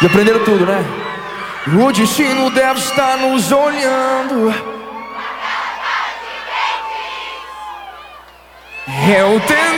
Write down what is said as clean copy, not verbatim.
Já aprenderam tudo, né? O destino deve estar nos olhando. Eu tento